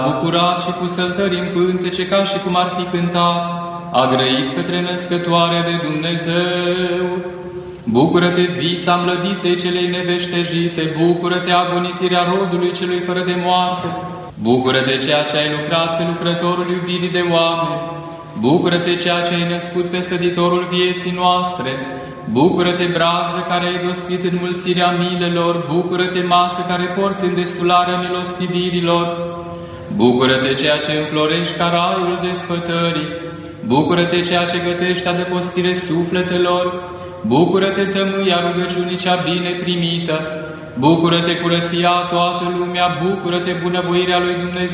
bucurat și cu săltări în pântece, ca și cum ar fi cântat, a grăit către născătoarea de Dumnezeu. Bucură-te, vița mlădiței celei neveștejite, bucură-te, agonizirea rodului celui fără de moarte, bucură-te, ceea ce ai lucrat pe lucrătorul iubirii de oameni, bucură-te, ceea ce ai născut pe săditorul vieții noastre, bucură-te, brazdă care ai dostit înmulțirea milelor, bucură-te, masă care porți îndestularea milostivirilor, bucură-te, ceea ce înflorești ca raiul desfătării, bucură-te, ceea ce gătești adăpostire sufletelor, bucură-te, tămâia rugăciunii cea bine primită, bucură-te, curăția toată lumea, bucură-te, bunăvoirea lui Dumnezeu.